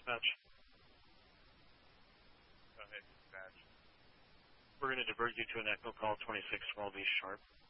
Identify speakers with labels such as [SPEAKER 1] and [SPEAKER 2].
[SPEAKER 1] dispatch.
[SPEAKER 2] Go ahead, dispatch.
[SPEAKER 1] We're going to divert you to an echo call 2612 East Sharp.